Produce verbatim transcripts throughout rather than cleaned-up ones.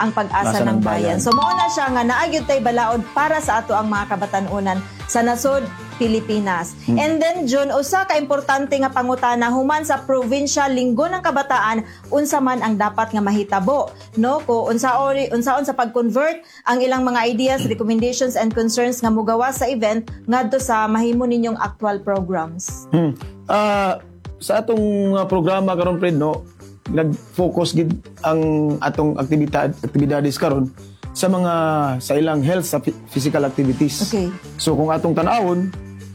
ang pag-asa Asa ng ng bayan. bayan. So mao na siya nga naagyo tay balaod para sa ato ang mga kabatanunan sa nasod Pilipinas. Hmm. And then June, usa ka importante nga pangutana human sa probinsya Linggo ng Kabataan, unsa man ang dapat nga mahitabo, no? Ko unsa ori unsaon sa pag-convert ang ilang mga ideas, recommendations and concerns nga mugawa sa event ngadto sa mahimo ninyong actual programs. Hmm. Ah, sa atong uh, programa karon Fred, no, nag-focus gid ang atong aktibidad aktibidades karon sa mga sa ilang health sa physical activities. Okay. So kung atong tan-awon,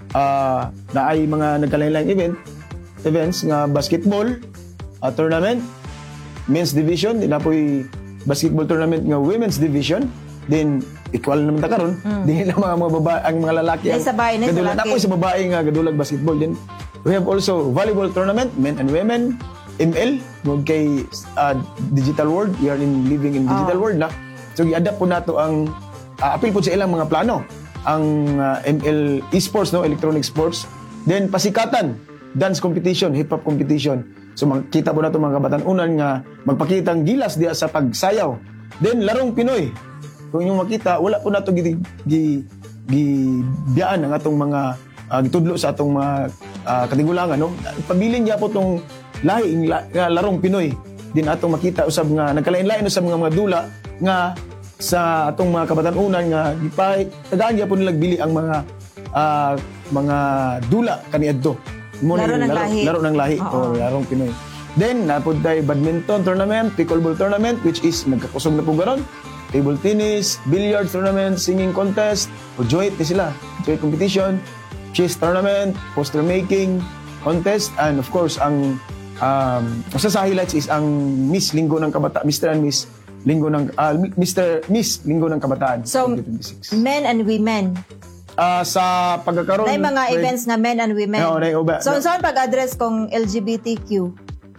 ah na ay mga nagkalain-laing event events nga basketball uh, tournament, men's division, di na po'y basketball tournament nga women's division, then equal naman ta karon, mm. di na mga mga babae ang mga lalaki ang sabay, gadulag na po sa babae nga gadulag basketball. Then we have also volleyball tournament, men and women, M L, mo kay uh, digital world, we are in living in digital oh. world na. So i-adapt po nato ang uh, appeal po sa ilang mga plano ang uh, M L esports, no, electronic sports. Then pasikatan, dance competition, hip hop competition. So makita po nato mga kabatan-unan nga magpakita ang gilas diya sa pagsayaw. Then larong Pinoy. Kung inyong makita, wala po nato gi gi gibiyaan ang atong mga uh, gitudlo sa atong mga uh, katigulangan, no. Pabilin niya po tong lahi la, larong Pinoy. Din atong makita usab nga nagkalain-lain usab mga mga dula nga sa atong mga kabatan-unan nga gipay tagaan gyapon nila bili ang mga uh, mga dula kaniadto. Laro ng laro, lahi. Laro ng lahi o larong Pinoy. Then napud tay badminton tournament, pickleball tournament which is nagkakusog na po garon. Table tennis, billiards tournament, singing contest, o joint na sila. Joint competition, chess tournament, poster making contest, and of course ang um, isa sa highlights is ang Miss Linggo ng Kabataan, Mister and Miss Linggo ng uh, Mister Miss Linggo ng Kabataan. So, twenty twenty-six. Men and women. Uh, sa pagkakaroon May mga Fred, events na men and women. No, na, uba, so, no. saan pag-address kung L G B T Q?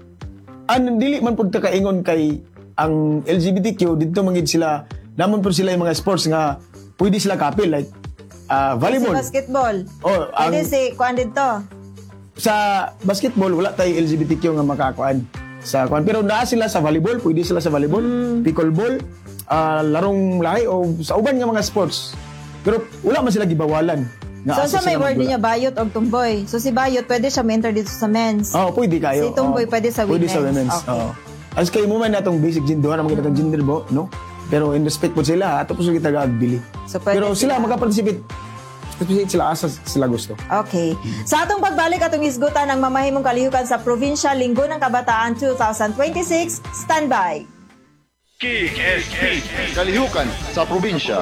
An dili man pud ta kaingon kay ang L G B T Q didto mangid sila, namon pud sila yung mga sports nga pwede sila kapil like uh, volleyball. Si basketball. Oh, ang, pwede si kuan dito. Sa basketball wala tay L G B T Q nga makakuan sa kuan, pero naa sila sa volleyball, pwede sila sa volleyball, mm. pickleball, uh, larong lahi o sa uban nga mga sports. Pero wala man sila gibawalan. So sa may word niya bayot o tumboy. So si bayot pwede siya ma-enter dito sa men's. Oh, pwede kayo. Si tumboy oh, pwede sa women's. Pwede sa women's. Okay. Oh. As kayo mo man natong basic gender, naman kita gender bo, no? Pero in respect po sila, ato po sila kita gagbili. So, pero sila, sila magka-participate. Participate sila asa sila gusto. Okay. Sa atong pagbalik atong isgutan ng mamahimong kalihukan sa Provincial Linggo ng Kabataan twenty twenty-six, standby. K S P Kalihukan sa probinsya.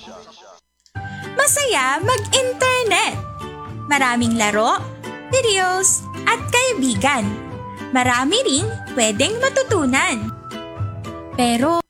Masaya mag-internet. Maraming laro, videos, at kaibigan. Marami ring pwedeng matutunan. Pero,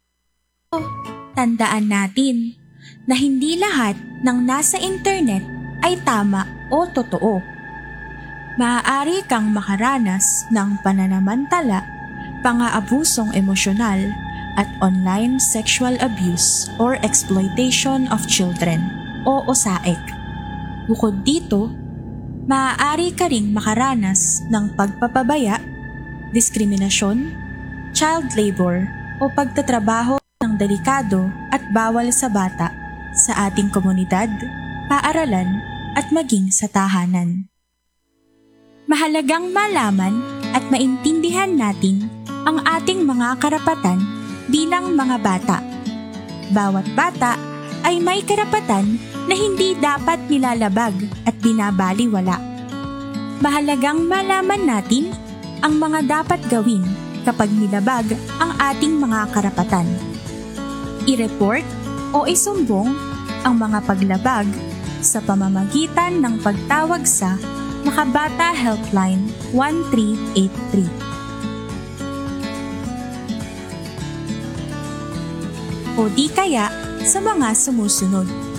tandaan natin na hindi lahat ng nasa internet ay tama o totoo. Maaari kang makaranas ng pananamantala, pang-aabusong emosyonal, at online sexual abuse or exploitation of children o O S A E C. Bukod dito, maaari ka ring makaranas ng pagpapabaya, diskriminasyon, child labor o pagtatrabaho ng delikado at bawal sa bata sa ating komunidad, paaralan at maging sa tahanan. Mahalagang malaman at maintindihan natin ang ating mga karapatan bilang mga bata. Bawat bata ay may karapatan na hindi dapat nilalabag at binabaliwala. Mahalagang malaman natin ang mga dapat gawin kapag nilabag ang ating mga karapatan. I-report o isumbong ang mga paglabag sa pamamagitan ng pagtawag sa Makabata Helpline one three eight three. O di kaya sa mga sumusunod.